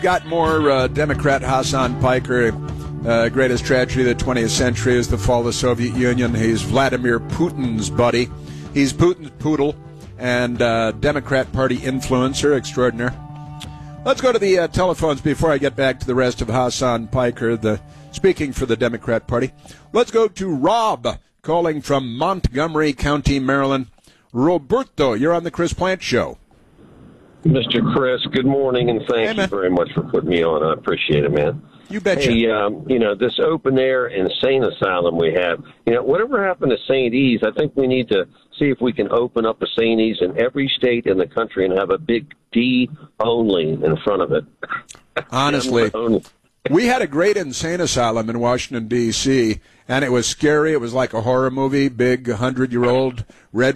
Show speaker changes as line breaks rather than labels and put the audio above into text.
Got more Democrat Hassan Piker. Greatest tragedy of the 20th century is the fall of the Soviet Union. He's Vladimir Putin's buddy. He's Putin's poodle and Democrat Party influencer extraordinaire. Let's go to the telephones before I get back to the rest of Hassan Piker, speaking for the Democrat Party. Let's go to Rob, calling from Montgomery County, Maryland. Roberto, you're on the Chris Plante Show.
Mr. Chris, good morning, and thank you very much for putting me on. I appreciate it, man.
You betcha.
Hey, this open-air insane asylum we have, whatever happened to St. E's, I think we need to see if we can open up a St. E's in every state in the country and have a big D only in front of it.
Honestly, we had a great insane asylum in Washington, D.C., and it was scary. It was like a horror movie, big 100-year-old red